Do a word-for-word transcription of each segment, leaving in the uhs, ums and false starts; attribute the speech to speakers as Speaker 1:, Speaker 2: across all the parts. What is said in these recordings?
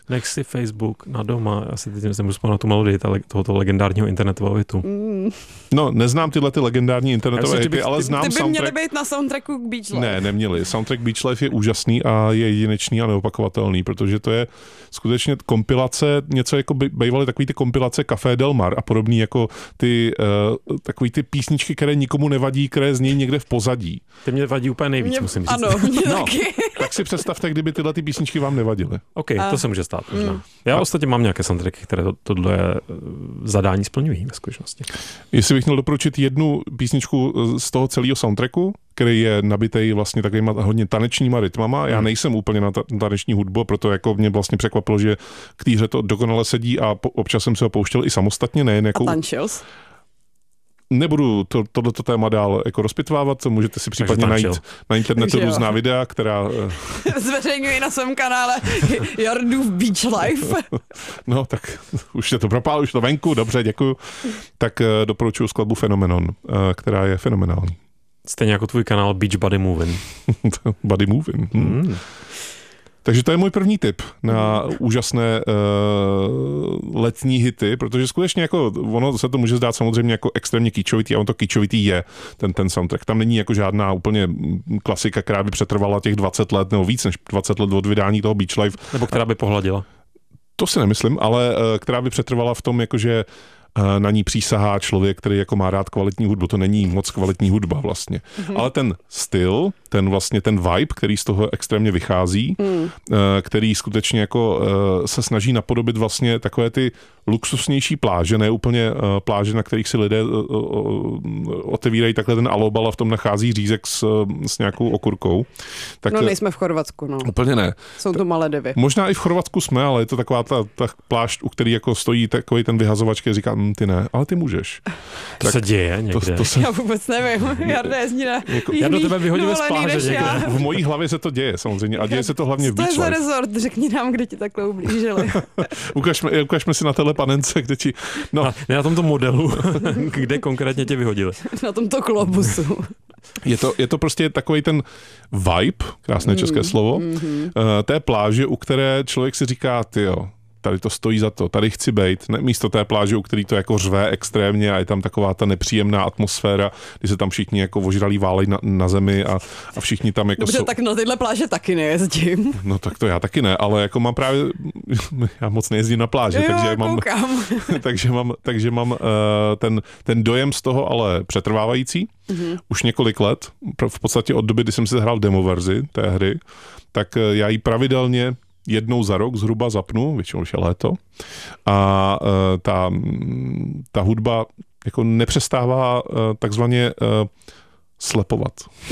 Speaker 1: Nech si Facebook na doma, asi teď nemůžu vzpomenout tu melodii tohoto legendárního internetového hitu.
Speaker 2: Mm.
Speaker 3: No, neznám tyhle ty legendární internetové hity, ale znám
Speaker 2: soundtrack. Ty by
Speaker 3: soundtrack...
Speaker 2: měly být na soundtracku k Beach Life.
Speaker 3: Ne, neměli. Soundtrack Beach Life je úžasný a je jedinečný a neopakovatelný, protože to je skutečně kompilace, něco jako by bývaly takový ty kompilace Café Del Mar a podobný jako ty uh, takový ty písničky, které nikomu nevadí, které zní někde v pozadí.
Speaker 1: Ty mě vadí úplně nejvíc, mě, musím říct.
Speaker 2: Ano, mě
Speaker 3: no,
Speaker 2: taky.
Speaker 3: Tak si představte, kdyby tyhle ty písničky vám nevadily.
Speaker 1: OK, a... to se může stát možná. Mm. Já
Speaker 3: a...
Speaker 1: ostatně mám nějaké soundtracky, které to, tohle zadání splňují ve skutečnosti.
Speaker 3: Jestli bych měl doporučit jednu písničku z toho celého soundtracku, který je nabitej vlastně takovýma hodně tanečníma rytmama. Já nejsem úplně na taneční hudbu, proto jako mě vlastně překvapilo, že k té hře to dokonale sedí a po, občas jsem se ho pouštěl i samostatně, nejen jako...
Speaker 2: A tančil jsi?
Speaker 3: Nebudu to, tohleto téma dál jako rozpitvávat, můžete si případně najít na internetu různá videa, která...
Speaker 2: Zveřejňuji na svém kanále Jardův Beach Life.
Speaker 3: No, tak už je to propál, už to venku, dobře, děkuju. Tak doporučuji skladbu Phenomenon, která je fenomenální.
Speaker 1: Stejně jako tvůj kanál Beach Body Movin'.
Speaker 3: Body Movin'. Hmm. Hmm. Takže to je můj první tip na úžasné uh, letní hity, protože skutečně jako ono se to může zdát samozřejmě jako extrémně kýčovitý a on to kýčovitý je, ten, ten soundtrack. Tam není jako žádná úplně klasika, která by přetrvala těch dvacet let nebo víc než dvacet let od vydání toho Beach Life.
Speaker 1: Nebo která by pohladila.
Speaker 3: To si nemyslím, ale uh, která by přetrvala v tom, jakože na ní přísahá člověk, který jako má rád kvalitní hudbu. To není moc kvalitní hudba vlastně. Mm-hmm. Ale ten styl, ten vlastně ten vibe, který z toho extrémně vychází, mm. který skutečně jako se snaží napodobit vlastně takové ty luxusnější pláže, ne úplně pláže, na kterých si lidé otevírají takhle ten alobal a v tom nachází řízek s, s nějakou okurkou. Tak,
Speaker 2: no nejsme v Chorvatsku, no.
Speaker 3: Úplně ne.
Speaker 2: Jsou to Maledivy.
Speaker 3: Možná i v Chorvatsku jsme, ale je to taková ta, ta pláž, u který jako stojí takový ten vyhazovač, který říká, hm, ty ne, ale ty můžeš.
Speaker 1: To tak, se děje někde. To, to se...
Speaker 2: Já vůbec nevím. Jarda jezdí na
Speaker 1: jako, Já do tebe vyhodil z pláže někde.
Speaker 3: V mojí hlavě se to děje samozřejmě a děje se to hlavně v Beach Life.
Speaker 2: To je za resort, řekni nám, kde ti takhle ublížili.
Speaker 3: ukažme, ukažme si na téhle panence, kde ti... No.
Speaker 1: Na, ne na tomto modelu, kde konkrétně tě vyhodili.
Speaker 2: Na tomto globusu.
Speaker 3: Je to, je to prostě takový ten vibe, krásné mm, české slovo, mm-hmm. té pláže, u které člověk si říká, tyjo, tady to stojí za to, tady chci bejt, ne, místo té pláže, u který to jako řve extrémně a je tam taková ta nepříjemná atmosféra, kdy se tam všichni jako ožralí válej na, na zemi a, a všichni tam jako...
Speaker 2: Dobře,
Speaker 3: jsou...
Speaker 2: tak na tyhle pláže taky nejezdím.
Speaker 3: No tak to já taky ne, ale jako mám právě, já moc nejezdím na pláže,
Speaker 2: jo,
Speaker 3: takže, mám, takže mám, takže mám uh, ten, ten dojem z toho ale přetrvávající, mm-hmm. už několik let, v podstatě od doby, kdy jsem si hrál demo verzi té hry, tak já ji pravidelně jednou za rok zhruba zapnu, většinou už je léto, a uh, ta, ta hudba jako nepřestává uh, takzvaně uh, slepovat.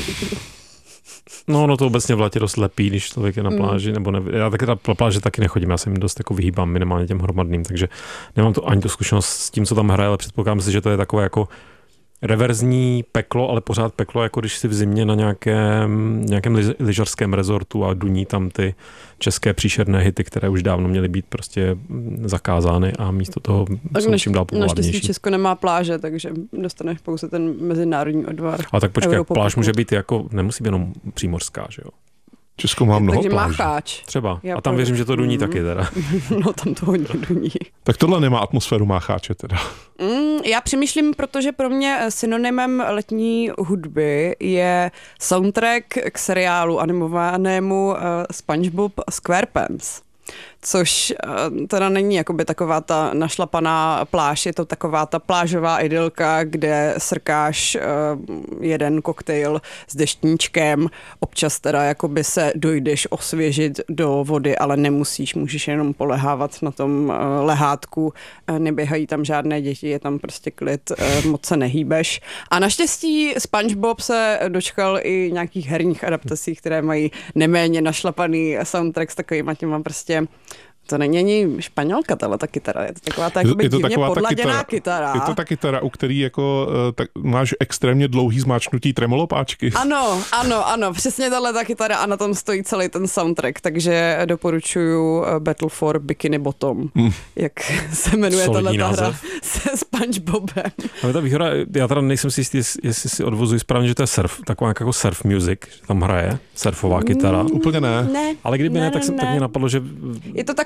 Speaker 1: No, no to obecně v létě dost lepí, když člověk je na pláži, mm. nebo ne, já taky na pláži taky nechodím, já se jim dost jako vyhýbám minimálně těm hromadným, takže nemám to ani tu zkušenost s tím, co tam hraje, ale předpokládám si, že to je takové jako reverzní peklo, ale pořád peklo, jako když si v zimě na nějakém, nějakém lyžařském rezortu a duní tam ty české příšerné hity, které už dávno měly být prostě zakázány a místo toho tak jsou čím dál populárnější.
Speaker 2: Naštěstí Česko nemá pláže, takže dostaneš pouze ten mezinárodní odvar.
Speaker 1: A tak počkej, pláž může být jako, nemusí být jenom přímořská, že jo?
Speaker 3: Česko má mnoho
Speaker 2: takže
Speaker 3: pláží.
Speaker 2: Mácháč.
Speaker 1: Třeba. A tam věřím, že to duní mm. taky teda.
Speaker 2: No tam to hodně duní.
Speaker 3: Tak tohle nemá atmosféru Mácháče teda.
Speaker 2: Mm, já přemýšlím, protože pro mě synonymem letní hudby je soundtrack k seriálu animovanému uh, SpongeBob SquarePants. Což teda není jakoby taková ta našlapaná pláž, je to taková ta plážová idylka, kde srkáš jeden koktejl s deštníčkem, občas teda jakoby se dojdeš osvěžit do vody, ale nemusíš, můžeš jenom polehávat na tom lehátku, neběhají tam žádné děti, je tam prostě klid, moc se nehýbeš. A naštěstí SpongeBob se dočkal i nějakých herních adaptací, které mají neméně našlapaný soundtrack s takovýma těma prostě. To není ani španělka, tahle ta kytara, je to taková ta jakoby divně podladěná kytara.
Speaker 3: Je to ta kytara, u který jako tak máš extrémně dlouhý zmáčknutí tremolopáčky.
Speaker 2: Ano, ano, ano, přesně tahle ta kytara a na tom stojí celý ten soundtrack, takže doporučuju Battle for Bikini Bottom, hmm. jak se jmenuje tahle ta hra se SpongeBobem.
Speaker 1: Ale ta výhoda, já teda nejsem si jistý, jestli si odvozuji správně, že to je surf, taková jako surf music, že tam hraje surfová kytara.
Speaker 3: Mm, Úplně ne.
Speaker 2: ne.
Speaker 1: Ale kdyby ne, ne, ne tak, se,
Speaker 2: ne.
Speaker 1: tak mě napadlo, že...
Speaker 2: Je to tak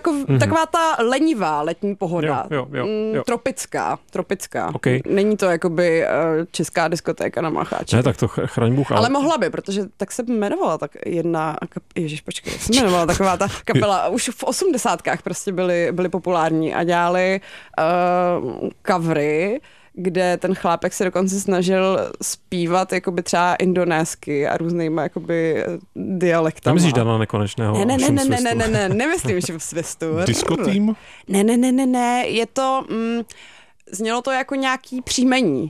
Speaker 2: jako mm-hmm. taková ta lenivá letní pohoda.
Speaker 1: Jo, jo, jo, jo.
Speaker 2: Tropická, tropická.
Speaker 1: Okay.
Speaker 2: Není to jakoby česká diskotéka na Macháči.
Speaker 1: Ne, tak to chraň Bůh.
Speaker 2: Ale... ale mohla by, protože tak se jmenovala tak jedna, ježiš, počkej, jak se jmenovala taková ta kapela. Už v osmdesátkách prostě byly, byly populární a dělali uh, covery, kde ten chlápek se dokonce snažil zpívat jakoby třeba indonésky a různýma jakoby dialektama.
Speaker 1: Nemyslíš Dana Nekonečného?
Speaker 2: Ne, ne, ne, ne, ne, ne, ne, ne, nemyslím, že v svistu.
Speaker 3: Disco Team?
Speaker 2: Ne, ne, ne, ne, ne, je to, mm, znělo to jako nějaký příjmení.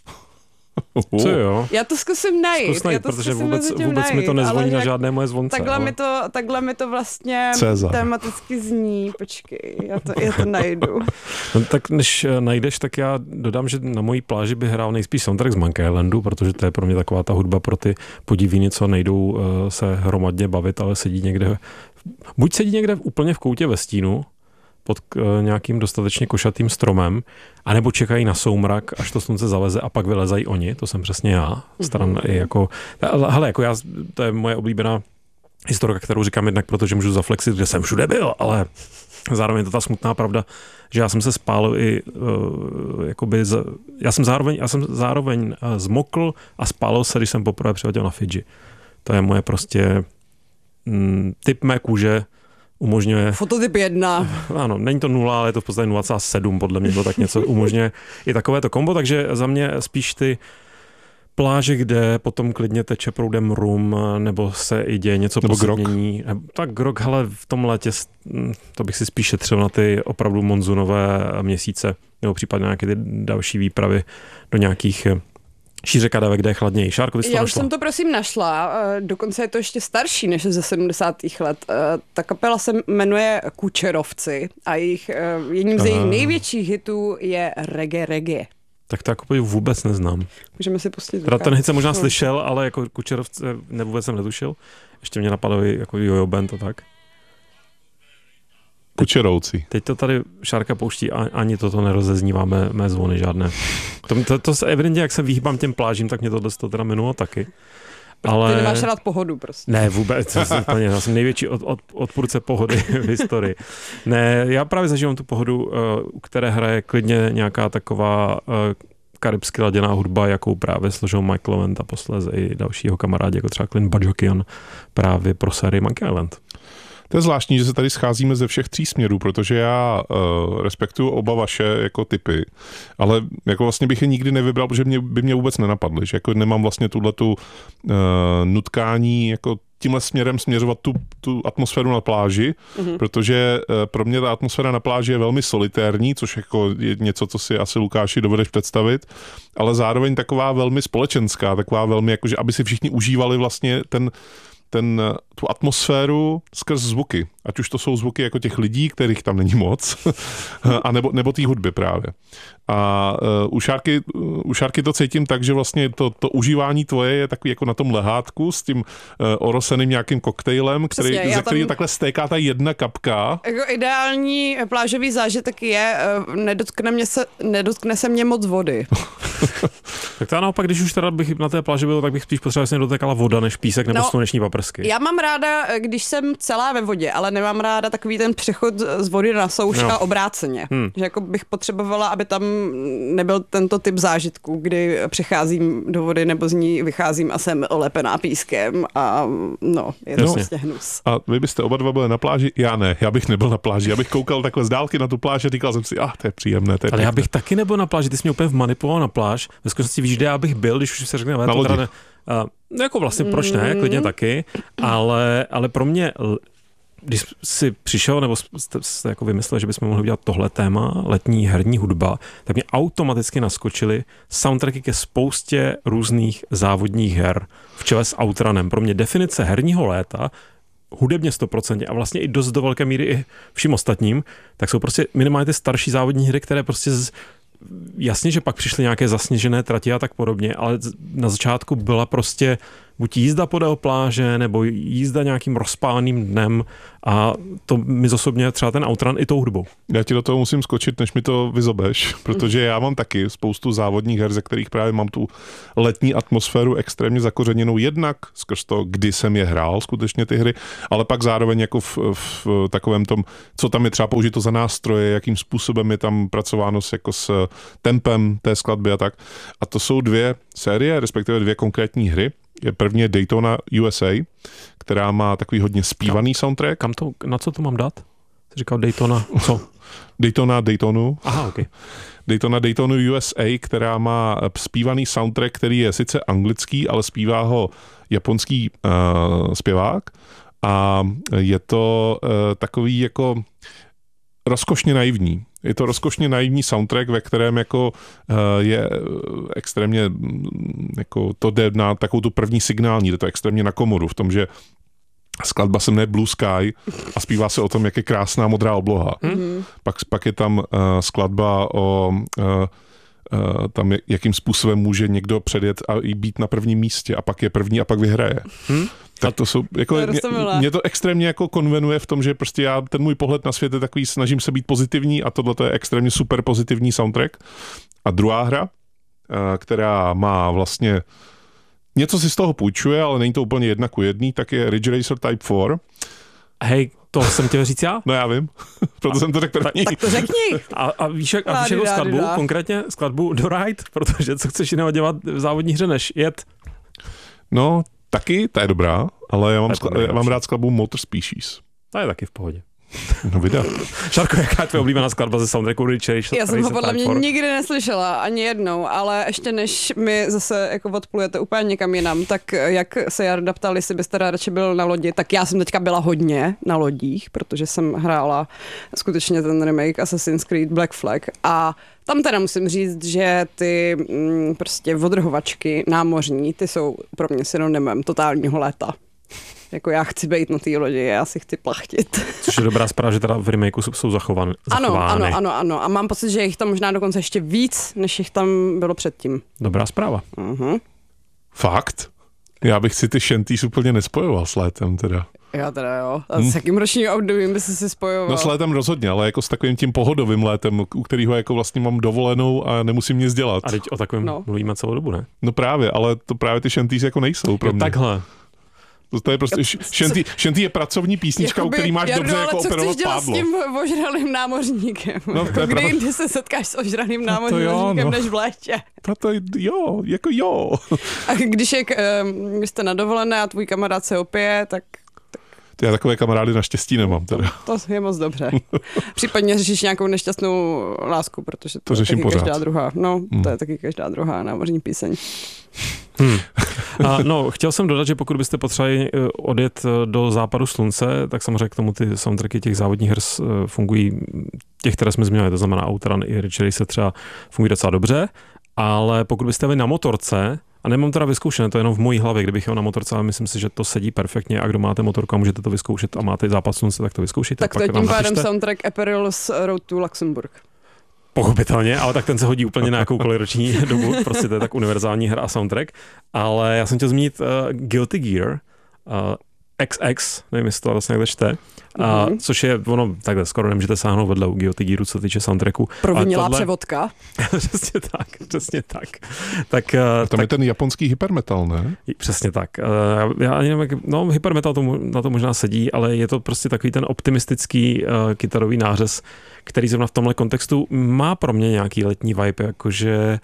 Speaker 1: Co jo?
Speaker 2: Já to zkusím najít.
Speaker 1: Zkus najít,
Speaker 2: já to
Speaker 1: protože
Speaker 2: zkusím
Speaker 1: vůbec,
Speaker 2: vůbec
Speaker 1: vůbec
Speaker 2: najít,
Speaker 1: mi to nezvoní na
Speaker 2: jak,
Speaker 1: žádné moje zvonce.
Speaker 2: Takhle,
Speaker 1: ale...
Speaker 2: mi to, takhle mi to vlastně
Speaker 3: Cezar.
Speaker 2: tematicky zní. Počkej, já to, já to najdu.
Speaker 1: No, tak než najdeš, tak já dodám, že na mojí pláži by hrál nejspíš soundtrack z Monkey Islandu, protože to je pro mě taková ta hudba pro ty podivíny, co nejdou uh, se hromadně bavit, ale sedí někde, buď sedí někde úplně v koutě ve stínu, pod uh, nějakým dostatečně košatým stromem, anebo čekají na soumrak, až to slunce zaleze a pak vylezají oni, to jsem přesně já. Stran mm-hmm. i jako, hele, jako já, to je moje oblíbená historka, kterou říkám jednak proto, že můžu zaflexit, kde jsem všude byl, ale zároveň je to ta smutná pravda, že já jsem se spálil i, uh, jakoby, z, já jsem zároveň, já jsem zároveň uh, zmokl a spálil se, když jsem poprvé přiletěl na Fidži. To je moje prostě mm, typ mé kůže, umožňuje...
Speaker 2: Fototyp jedna.
Speaker 1: Ano, není to nula, ale je to v podstatě nula celá sedm, podle mě to tak něco umožňuje i takovéto kombo, takže za mě spíš ty pláže, kde potom klidně teče proudem rum, nebo se i děje něco posednění. Tak grog, ale v tom létě to bych si spíš šetřil na ty opravdu monzunové měsíce, nebo případně nějaké ty další výpravy do nějakých šířek a davek, kde je chladněji. Šárko, ty jsi to
Speaker 2: Já
Speaker 1: našla?
Speaker 2: už jsem to prosím našla, dokonce je to ještě starší než ze sedmdesátých let. Ta kapela se jmenuje Kučerovci a jejich, jedním z jejich největších hitů je Reggae Reggae.
Speaker 1: Tak to jako vůbec neznám.
Speaker 2: Můžeme si pustit.
Speaker 1: Teda ten hit jsem možná slyšel, ale jako Kučerovce ne, vůbec jsem netušil. Ještě mě napadlo jako Jojo Band a tak.
Speaker 3: Kučerouci.
Speaker 1: Teď to tady Šárka pouští a ani toto nerozeznívá mé, mé zvony žádné. To, to, to se evidentně, jak se vyhýbám těm plážím, tak mě tohle to teda minulo taky. Ale... Ty
Speaker 2: nemáš rád pohodu prostě.
Speaker 1: Ne, vůbec. Úplně, já jsem největší od, od, odpůrce pohody v historii. Ne, já právě zažívám tu pohodu, u které hraje klidně nějaká taková karibsky laděná hudba, jakou právě složil Mike Lovent a posléze i dalšího kamarádi, jako třeba Clint Bajokian právě pro sérii Monkey Island.
Speaker 3: To je zvláštní, že se tady scházíme ze všech tří směrů, protože já uh, respektuju oba vaše jako typy, ale jako vlastně bych je nikdy nevybral, protože mě, by mě vůbec nenapadly, že jako nemám vlastně tuhletu uh, nutkání jako tímhle směrem směřovat tu, tu atmosféru na pláži, mm-hmm. protože uh, pro mě ta atmosféra na pláži je velmi solitérní, což jako je něco, co si asi Lukáši dovedeš představit, ale zároveň taková velmi společenská, taková velmi jakože, aby si všichni užívali vlastně ten ten, tu atmosféru skrz zvuky. Ať už to jsou zvuky jako těch lidí, kterých tam není moc, a nebo, nebo té hudby právě. A uh, u, šárky, uh, u šárky to cítím tak, že vlastně to, to užívání tvoje je takový jako na tom lehátku s tím uh, oroseným nějakým koktejlem, který,
Speaker 2: Přesně,
Speaker 3: ze
Speaker 2: tam...
Speaker 3: kterého takhle stéká ta jedna kapka.
Speaker 2: Jako ideální plážový zážitek je, uh, nedotkne, mě se, nedotkne se mě moc vody.
Speaker 1: Tak to naopak, když už teda bych na té pláži byl, tak bych spíš potřeboval, že dotekala voda než písek nebo no, sluneční paprsky.
Speaker 2: Já mám ráda, když jsem celá ve vodě, ale nemám ráda takový ten přechod z vody na souš no. a obráceně. Hmm. Že jako bych potřebovala, aby tam nebyl tento typ zážitku, kdy přecházím do vody nebo z ní vycházím a jsem olepená pískem a no, je to
Speaker 1: Jasně.
Speaker 2: prostě hnus.
Speaker 3: A vy byste oba dva byli na pláži? Já ne, já bych nebyl na pláži. Já bych koukal takhle z dálky na tu pláž a říkal jsem si, ah, to je příjemné. To je
Speaker 1: ale
Speaker 3: pěkné.
Speaker 1: Já bych taky nebyl na pláži, ty jsi mě úplně vmanipuloval na pláž. Ve skutečnosti víš, kde já bych byl, když už se řekne,
Speaker 3: na lodi.
Speaker 1: Ne, uh, no jako vlastně proč ne, klidně taky, ale, ale pro mě, když jsi přišel nebo jste, jste jako vymyslel, že bychom mohli udělat tohle téma, letní herní hudba, tak mě automaticky naskočily soundtracky ke spoustě různých závodních her v čele s Outranem. Pro mě definice herního léta hudebně sto procent a vlastně i dost do velké míry i vším ostatním, tak jsou prostě minimálně ty starší závodní hry, které prostě z, jasně, že pak přišly nějaké zasněžené trati a tak podobně, ale na začátku byla prostě buď jízda podél pláže, nebo jízda nějakým rozpáleným dnem a to mi osobně třeba ten outrun i tou hudbou.
Speaker 3: Já ti do toho musím skočit, než mi to vyzobeš, protože já mám taky spoustu závodních her, ze kterých právě mám tu letní atmosféru extrémně zakořeněnou jednak skrz to, kdy jsem je hrál skutečně ty hry, ale pak zároveň jako v, v takovém tom, co tam je třeba použito za nástroje, jakým způsobem je tam pracováno s, jako s tempem té skladby a tak. A to jsou dvě série, respektive dvě konkrétní hry. Je první je Daytona U S A, která má takový hodně zpívaný kam, soundtrack.
Speaker 1: Kam to, na co to mám dát? Jsi říkal Daytona, co?
Speaker 3: Daytona Daytonu.
Speaker 1: Aha, ok.
Speaker 3: Daytona Daytonu U S A, která má zpívaný soundtrack, který je sice anglický, ale zpívá ho japonský uh, zpěvák. A je to uh, takový jako rozkošně naivní. Je to rozkošně naivní soundtrack, ve kterém jako uh, je extrémně, jako to jde na takovou tu první signální, jde to extrémně na komoru v tom, že skladba se jmenuje Blue Sky a zpívá se o tom, jak je krásná modrá obloha. Mm-hmm. Pak, pak je tam uh, skladba o uh, uh, tam, jakým způsobem může někdo předjet a být na prvním místě a pak je první a pak vyhraje. Hmm? Tak to jsou, jako, mě, mě to extrémně jako konvenuje v tom, že prostě já, ten můj pohled na svět je takový, snažím se být pozitivní a tohle je extrémně super pozitivní soundtrack. A druhá hra, která má vlastně něco si z toho půjčuje, ale není to úplně jedna ku jedný, tak je Ridge Racer Type čtyři.
Speaker 1: Hej, to jsem chtěl říct já?
Speaker 3: No já vím, proto a, jsem to řekl první.
Speaker 2: Tak to řekni.
Speaker 1: A, a víš, jak, a víš jako skladbu, dá. Konkrétně skladbu do Ride, protože co chceš jiného dělat v závodní hře, než jet?
Speaker 3: No, taky, ta je dobrá, ale já mám, skla- já mám rád skladbu Motor Species.
Speaker 1: Ta je taky v pohodě.
Speaker 3: No vydá.
Speaker 1: Šárko, jaká je tvoje oblíbená skladba ze soundtracku Ridge Racer?
Speaker 2: Já jsem ho podle mě nikdy neslyšela, ani jednou, ale ještě než mi zase jako odplujete úplně někam jinam, tak jak se Jarda ptal, jestli byste radši byl na lodi, tak já jsem teďka byla hodně na lodích, protože jsem hrála skutečně ten remake Assassin's Creed Black Flag a tam teda musím říct, že ty mm, prostě odrhovačky námořní, ty jsou pro mě synonymem totálního léta. Jako já chci být na té lodi, já si chci plachtit.
Speaker 1: Což je dobrá zpráva, že teda v remakeu jsou zachovány.
Speaker 2: Ano, ano, ano, ano. A mám pocit, že jich tam možná dokonce ještě víc, než jich tam bylo předtím.
Speaker 1: Dobrá zpráva.
Speaker 2: Uh-huh.
Speaker 3: Fakt? Já bych si ty shanties úplně nespojoval s létem teda.
Speaker 2: Já teda jo. A s jakým ročním obdobím by si si spojoval?
Speaker 3: No s létem rozhodně, ale jako s takovým tím pohodovým létem, u kterého jako vlastně mám dovolenou a nemusím nic dělat.
Speaker 1: A teď o takovém no. mluvíme celou dobu, ne?
Speaker 3: No právě, ale to právě ty shanties jako nejsou pro mě.
Speaker 1: Takhle.
Speaker 3: To je prostě, shanty, shanty je pracovní písnička, Jakoby, u který máš Jardo, dobře jako operovat pádlo.
Speaker 2: Ale co chceš dělat s tím ožralým námořníkem? No, jako kdy jinde se setkáš s ožralým námořníkem jo, no. než v létě?
Speaker 3: No to jo, jako jo.
Speaker 2: A když, je, když jste na dovolené a tvůj kamarád se opije, tak...
Speaker 3: Já takové kamarády naštěstí nemám. Teda.
Speaker 2: To, to je moc dobře. Případně řešíš nějakou nešťastnou lásku, protože to,
Speaker 3: to
Speaker 2: je taky
Speaker 3: pořád.
Speaker 2: každá druhá. No,
Speaker 3: hmm.
Speaker 2: to je taky každá druhá námořní píseň.
Speaker 1: Hmm. A no, chtěl jsem dodat, že pokud byste potřebovali odjet do západu slunce, tak samozřejmě k tomu ty soundtracky těch závodních her fungují, těch, které jsme zmínili, to znamená Outrun i Ridge Racer třeba fungují docela dobře, ale pokud byste jeli na motorce, a nemám teda vyzkoušené, to je jenom v mojí hlavě, kdybych jel na motorce, ale myslím si, že to sedí perfektně a kdo máte motorku a můžete to vyzkoušet a máte západ slunce, tak to vyzkoušejte.
Speaker 2: Tak to je tím pádem soundtrack April's Road to Luxembourg.
Speaker 1: Pochopitelně, ale tak ten se hodí úplně na jakoukoliv roční dobu, prostě to je tak univerzální hra a soundtrack. Ale já jsem chtěl zmínit uh, Guilty Gear, uh, X X, nevím, jestli to vlastně někde čte, a, mm-hmm. což je, ono, takhle skoro nemůžete sáhnout vedle u Guilty Gearu, co týče soundtracku.
Speaker 2: Provinilá tohle... převodka.
Speaker 1: Přesně tak, přesně tak. tak
Speaker 3: a tam
Speaker 1: tak...
Speaker 3: je ten japonský hypermetal, ne?
Speaker 1: Přesně tak. Já ani nevím, jak... no hypermetal to, na to možná sedí, ale je to prostě takový ten optimistický uh, kytarový nářez, který zrovna v tomhle kontextu má pro mě nějaký letní vibe, jakože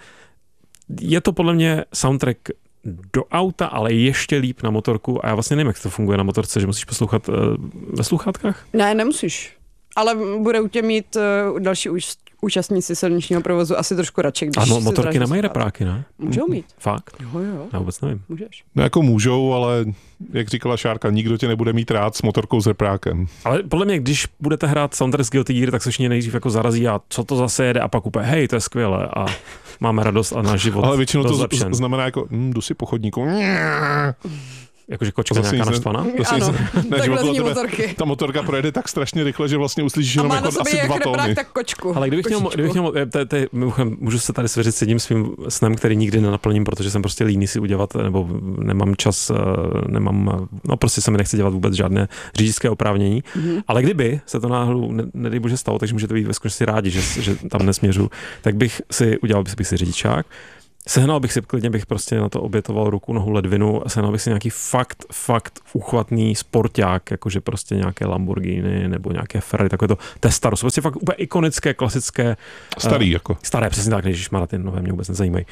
Speaker 1: je to podle mě soundtrack do auta, ale ještě líp na motorku a já vlastně nevím, jak to funguje na motorce, že musíš poslouchat uh, ve sluchátkách?
Speaker 2: Ne, nemusíš. Ale bude u tě mít uh, další už, účastníci silničního provozu asi trošku radši, když
Speaker 1: ano, motorky nemají repráky, ne?
Speaker 2: Můžou mít.
Speaker 1: Fakt?
Speaker 2: Jo, jo.
Speaker 1: Já vůbec nevím.
Speaker 2: Můžeš.
Speaker 3: No jako můžou, ale jak říkala Šárka, nikdo tě nebude mít rád s motorkou s reprákem.
Speaker 1: Ale podle mě, když budete hrát soundtrack z Guilty Gear, tak se všichni nejdřív jako zarazí a co to zase jede a pak úplně, hej, to je skvělé a máme radost a náš život.
Speaker 3: Ale většinou to
Speaker 1: zlepšen.
Speaker 3: znamená jako, hm, jdu si po chodníku.
Speaker 1: Jakože kočka nějaká naštvaná?
Speaker 2: Ano, takhle zní motorky.
Speaker 3: Ta motorka projede tak strašně rychle, že vlastně uslyšíš jenom jako asi
Speaker 2: jak
Speaker 3: dva tóny.
Speaker 2: Tak kočku.
Speaker 1: Ale kdybych měl, kdybych měl te, te, můžu se tady svěřit s jedním svým snem, který nikdy nenaplním, protože jsem prostě líný si udělat, nebo nemám čas, nemám, no prostě se mi nechce dělat vůbec žádné řidičské oprávnění. Mm-hmm. Ale kdyby se to náhodou, ne, nedej bože stalo, takže můžete být ve skutečnosti rádi, že, že tam nesměřu, tak bych si udělal bych si řidičák. Sehnal bych si, klidně bych prostě na to obětoval ruku, nohu, ledvinu a sehnal bych si nějaký fakt, fakt uchvatný sporták, jakože prostě nějaké Lamborghini nebo nějaké Ferrari, takové to Testaros, prostě fakt úplně ikonické, klasické.
Speaker 3: Starý uh, jako.
Speaker 1: Staré, přesně tak, ježišmarja, ty nové mě vůbec nezajímají.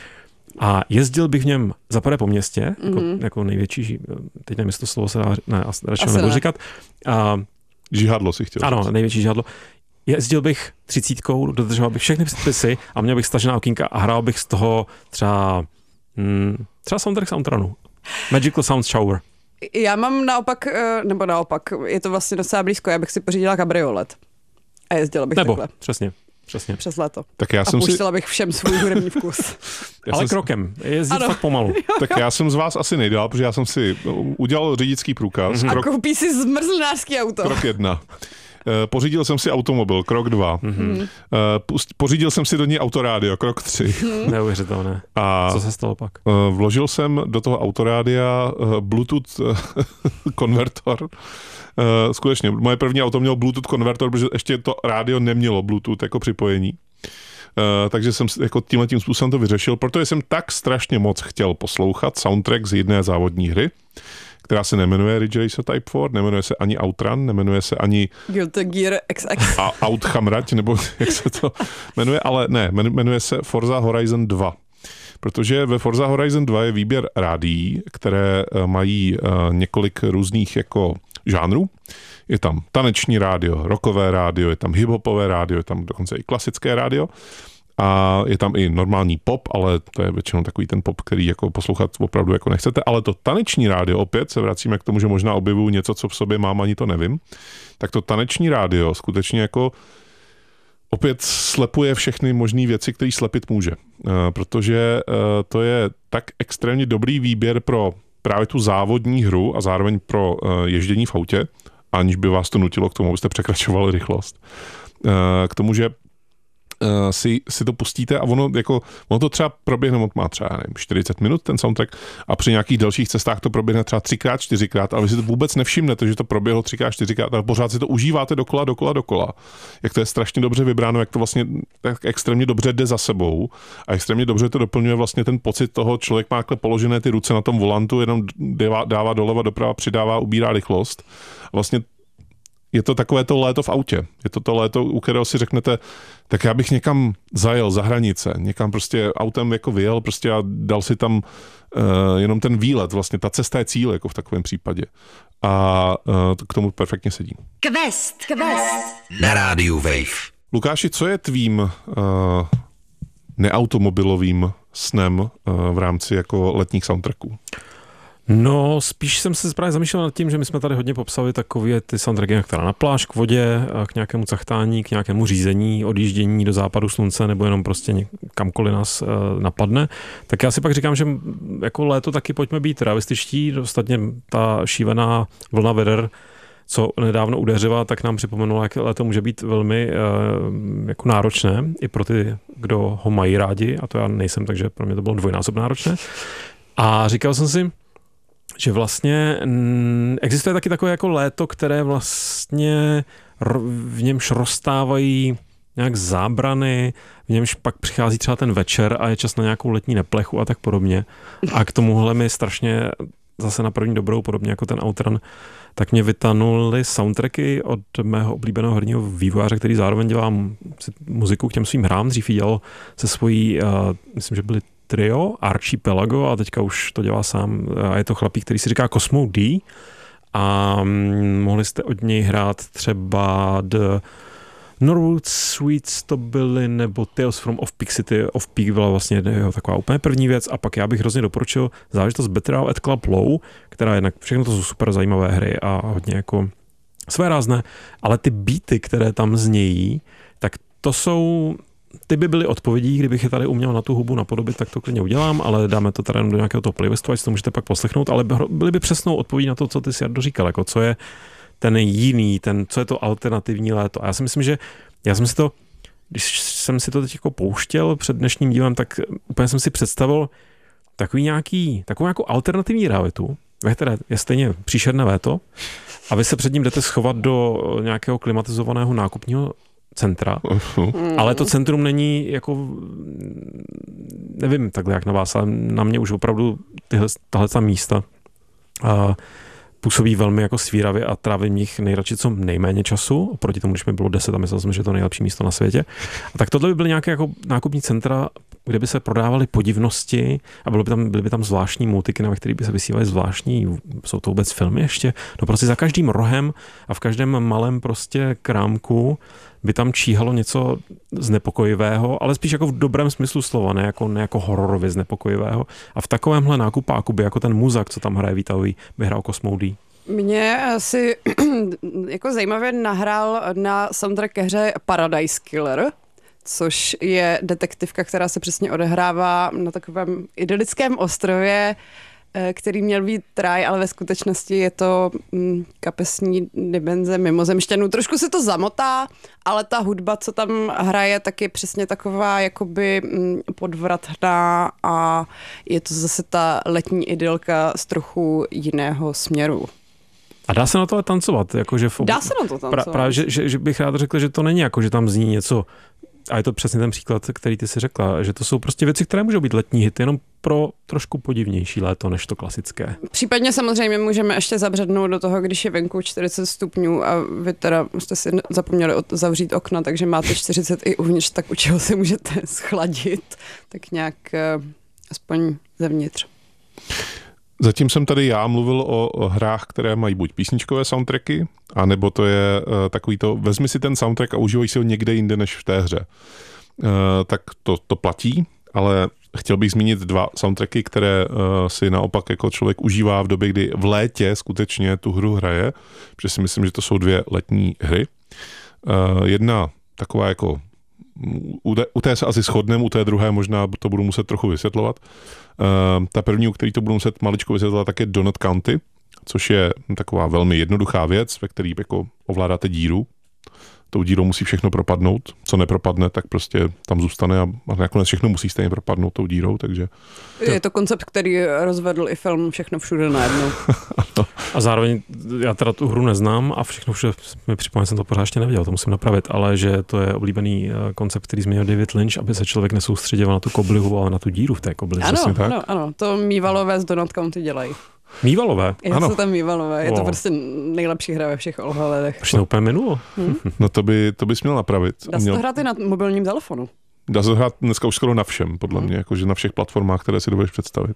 Speaker 1: A jezdil bych v něm zaprvé po městě, mm-hmm. jako, jako největší, teď nevím, jestli to slovo se dá, ne, radši nebudu ne. říkat. A,
Speaker 3: žihadlo si chtěl.
Speaker 1: Ano, říct. Největší žihadlo. Jezdil bych třicítkou, dodržoval bych všechny předpisy a měl bych stažená okýnka a hrál bych z toho třeba, hmm, třeba soundtrack Soundtranu. Magical Sound Shower.
Speaker 2: Já mám naopak, nebo naopak, je to vlastně docela blízko, já bych si pořídila kabriolet. A jezdila bych
Speaker 1: nebo,
Speaker 2: takhle.
Speaker 1: přesně. Přesně.
Speaker 2: Přes léto.
Speaker 3: Tak já
Speaker 2: a
Speaker 3: jsem
Speaker 2: puštila
Speaker 3: si...
Speaker 2: bych všem svůj hudební vkus.
Speaker 1: Ale jsem... krokem. Jezdit ano. fakt pomalu.
Speaker 3: Tak já jsem z vás asi nejdál, protože já jsem si udělal řidičský průkaz.
Speaker 2: Mm-hmm.
Speaker 3: Krok...
Speaker 2: A koupí si zmrzlinářský auto.
Speaker 3: Krok jedna. Pořídil jsem si automobil, krok dva. Mm-hmm. Pořídil jsem si do něj autorádio, krok tři.
Speaker 1: Mm. Neuvěřitelné. A co se stalo pak?
Speaker 3: Vložil jsem do toho autorádia Bluetooth konvertor. Skutečně, moje první auto mělo Bluetooth konvertor, protože ještě to rádio nemělo Bluetooth jako připojení. Uh, takže jsem jako tímhletím způsobem to vyřešil, protože jsem tak strašně moc chtěl poslouchat soundtrack z jedné závodní hry, která se nemenuje Ridge Racer Type čtyři, nemenuje se ani Outrun, nemenuje se ani
Speaker 2: Guilty Gear X X.
Speaker 3: A Outhamrať, nebo jak se to jmenuje, ale ne, jmenuje se Forza Horizon dva. Protože ve Forza Horizon dva je výběr rádií, které mají několik různých jako žánrů. Je tam taneční rádio, rockové rádio, je tam hiphopové rádio, je tam dokonce i klasické rádio. A je tam i normální pop, ale to je většinou takový ten pop, který jako poslouchat opravdu jako nechcete. Ale to taneční rádio, opět se vracíme k tomu, že možná objevuju něco, co v sobě mám, ani to nevím. Tak to taneční rádio skutečně jako opět slepuje všechny možné věci, které slepit může. Protože to je tak extrémně dobrý výběr pro právě tu závodní hru a zároveň pro ježdění v autě, aniž by vás to nutilo k tomu, abyste překračovali rychlost. K tomu, že Si, si to pustíte a ono, jako, ono to třeba proběhne, má třeba nevím, čtyřicet minut ten soundtrack a při nějakých dalších cestách to proběhne třeba třikrát, čtyřikrát, ale vy si to vůbec nevšimnete, že to proběhlo třikrát, čtyřikrát, ale pořád si to užíváte dokola, dokola, dokola. Jak to je strašně dobře vybráno, jak to vlastně tak extrémně dobře jde za sebou a extrémně dobře to doplňuje vlastně ten pocit toho, člověk má takhle položené ty ruce na tom volantu, jenom dává, dává doleva, doprava, přidává, ubírá rychlost. A vlastně je to takové to léto v autě. Je to to léto, u kterého si řeknete, tak já bych někam zajel za hranice, někam prostě autem jako vyjel prostě a dal si tam uh, jenom ten výlet, vlastně ta cesta je cíl, jako v takovém případě. A uh, to k tomu perfektně sedí.
Speaker 4: Quest, Quest. Na rádiu Wave.
Speaker 3: Lukáši, co je tvým uh, neautomobilovým snem uh, v rámci jako letních soundtracků?
Speaker 1: No, spíš jsem se právě zamýšlel nad tím, že my jsme tady hodně popsali takové ty soundtracky, která na pláž, k vodě, k nějakému cachtání, k nějakému řízení, odjíždění do západu slunce, nebo jenom prostě kamkoliv nás uh, napadne. Tak já si pak říkám, že jako léto taky pojďme být realističtí. Ostatně ta šívená vlna veder, co nedávno udeřila, tak nám připomenulo, jak léto může být velmi uh, jako náročné i pro ty, kdo ho mají rádi, a to já nejsem, takže pro mě to bylo dvojnásobně náročné. A říkal jsem si, že vlastně mm, existuje taky takové jako léto, které vlastně ro, v němž rozstávají nějak zábrany, v němž pak přichází třeba ten večer a je čas na nějakou letní neplechu a tak podobně. A k tomuhle mi strašně zase na první dobrou, podobně jako ten Outrun, tak mě vytanuly soundtracky od mého oblíbeného herního vývojáře, který zároveň dělá muziku k těm svým hrám. Dřív ji dělal se svojí, uh, myslím, že byly trio, Archipelago, a teďka už to dělá sám a je to chlapík, který si říká Cosmo D. A um, mohli jste od něj hrát třeba The Norwood Suites to byly, nebo Tales from Off-Peak City. Off-Peak byla vlastně jeho taková úplně první věc a pak já bych hrozně doporučil záležitost Betrayal at Club Low, která jednak, všechno to jsou super zajímavé hry a hodně jako své rázné, ale ty beaty, které tam znějí, tak to jsou ty by byly odpovědí, kdybych je tady uměl na tu hubu napodobit, tak to klidně udělám, ale dáme to tady do nějakého toho playlistu, ať si to můžete pak poslechnout, ale byly by přesnou odpovědí na to, co ty si Jardo říkal, jako co je ten jiný, ten, co je to alternativní léto. A já si myslím, že já jsem si to, když jsem si to teď jako pouštěl před dnešním dílem, tak úplně jsem si představil takový nějaký, takovou nějakou alternativní realitu, ve které je stejně příšerné léto a vy se před ním jdete schovat do nějakého klimatizovaného nákupního centra, ale to centrum není jako, nevím takhle jak na vás, ale na mě už opravdu tyhle, tahle ta místa a působí velmi jako svíravě a trávím nich nejradši co nejméně času, oproti tomu, když mi bylo deset a myslel jsem, že je to nejlepší místo na světě. A tak tohle by byly nějaké jako nákupní centra, kde by se prodávaly podivnosti a bylo by tam, byly by tam zvláštní multikina, ve kterých by se vysílaly zvláštní, jsou to vůbec filmy ještě, no prostě za každým rohem a v každém malém prostě krámku by tam číhalo něco znepokojivého, ale spíš jako v dobrém smyslu slova, ne jako, ne jako hororově znepokojivého. A v takovémhle nákupáku by jako ten muzak, co tam hraje Vítavý, by hrál Kosmoudý.
Speaker 2: Mě si jako zajímavě nahrál na soundtrack ke hře Paradise Killer, což je detektivka, která se přesně odehrává na takovém idylickém ostrově, který měl být ráj, ale ve skutečnosti je to mm, kapesní dimenze mimozemšťanů. Trošku se to zamotá, ale ta hudba, co tam hraje, tak je přesně taková jakoby mm, podvratná a je to zase ta letní idylka z trochu jiného směru.
Speaker 1: A dá se na to ale tancovat? Jako, že v ob...
Speaker 2: Dá se na to tancovat.
Speaker 1: Pra, právě, že, že, že bych rád řekl, že to není jako, že tam zní něco, a je to přesně ten příklad, který ty si řekla, že to jsou prostě věci, které můžou být letní hity, jenom pro trošku podivnější léto, než to klasické.
Speaker 2: Případně samozřejmě můžeme ještě zabřednout do toho, když je venku čtyřicet stupňů a vy teda jste si zapomněli zavřít okna, takže máte čtyřicet i uvnitř, tak u čeho se můžete schladit, tak nějak uh, aspoň zevnitř.
Speaker 3: Zatím jsem tady já mluvil o, o hrách, které mají buď písničkové soundtracky, anebo to je uh, takový to, vezmi si ten soundtrack a užívaj si ho někde jinde než v té hře. Uh, tak to, to platí, ale chtěl bych zmínit dva soundtracky, které uh, si naopak jako člověk užívá v době, kdy v létě skutečně tu hru hraje, protože si myslím, že to jsou dvě letní hry. Uh, jedna taková jako U té, u té se asi shodneme, u té druhé možná to budu muset trochu vysvětlovat. Uh, ta první, u který to budu muset maličko vysvětlovat, tak je Donut County, což je taková velmi jednoduchá věc, ve které jako ovládáte díru. Tou dírou musí všechno propadnout. Co nepropadne, tak prostě tam zůstane a, a nakonec všechno musí stejně propadnout tou dírou, takže...
Speaker 2: Je to koncept, který rozvedl i film Všechno všude najednou.
Speaker 1: A zároveň já teda tu hru neznám a všechno všude mi připomíná, jsem to pořád ještě neviděl, to musím napravit, ale že to je oblíbený koncept, který změnil David Lynch, aby se člověk nesoustředil na tu koblihu, ale na tu díru v té koblihu.
Speaker 2: Ano, ano, ano, to Mívalové z Donut County dělají.
Speaker 1: Mívalové?
Speaker 2: Je, ano. Jsou tam Mívalové, je wow. To prostě nejlepší hra ve všech ohledech.
Speaker 1: Už to úplně minulo.
Speaker 2: Hmm.
Speaker 3: No to by, to bys měl napravit.
Speaker 2: Dá se
Speaker 3: měl...
Speaker 2: to hrát i na mobilním telefonu.
Speaker 3: Dá se hrát dneska už skoro na všem, podle hmm. mě, jakože na všech platformách, které si dovedeš představit.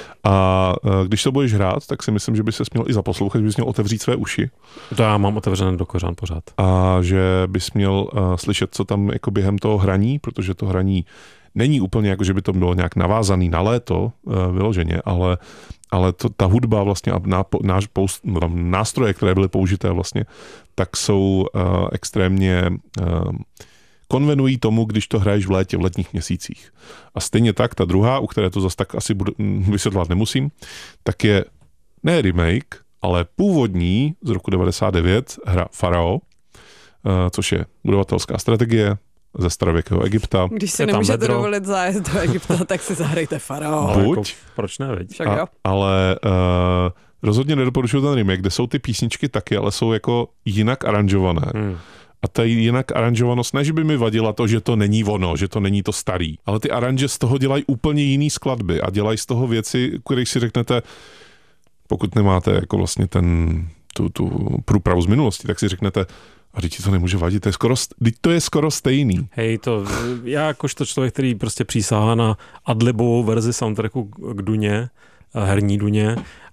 Speaker 3: A když to budeš hrát, tak si myslím, že by ses měl i zaposlouchat, že bys měl otevřít své uši.
Speaker 1: To já mám otevřené do kořán pořád.
Speaker 3: A že bys měl uh, slyšet, co tam jako během toho hraní, protože to hraní není úplně jako, že by to bylo nějak navázaný na léto uh, vyloženě, ale, ale to, ta hudba vlastně a ná, náš poust, nástroje, které byly použité vlastně, tak jsou uh, extrémně uh, konvenují tomu, když to hraješ v létě, v letních měsících. A stejně tak, ta druhá, u které to zase tak asi budu, vysvětlovat nemusím, tak je ne remake, ale původní z roku devadesát devět hra Farao, uh, což je budovatelská strategie ze starověkého Egypta.
Speaker 2: Když si nemůžete vedro. dovolit zájezd do Egypta, tak si zahrajte Farao.
Speaker 3: Buď,
Speaker 1: jako, proč ne, veď?
Speaker 3: A, ale uh, rozhodně nedoporučuji ten remake, kde jsou ty písničky taky, ale jsou jako jinak aranžované. Hmm. A ta jinak aranžovanost, ne, že by mi vadila to, že to není ono, že to není to starý, ale ty aranže z toho dělají úplně jiný skladby a dělají z toho věci, když si řeknete, pokud nemáte jako vlastně ten, tu, tu průpravu z minulosti, tak si řeknete, a teď ti to nemůže vadit, to je skoro, teď to je skoro stejný.
Speaker 1: Hej, to, já jakožto člověk, který prostě přísahá na adlibovou verzi soundtracku k Duně, herní Duně, a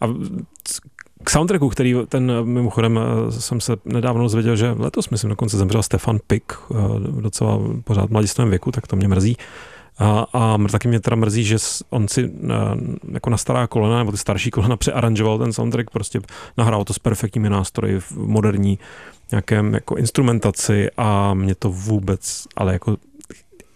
Speaker 1: k soundtracku, který ten mimochodem jsem se nedávno dozvěděl, že letos myslím dokonce zemřel Stefan Pick v docela pořád mladistvém věku, tak to mě mrzí. A, a taky mě teda mrzí, že on si jako na stará kolena, nebo ty starší kolena přearanžoval ten soundtrack, prostě nahrál to s perfektními nástroji v moderní nějakém jako instrumentaci a mě to vůbec, ale jako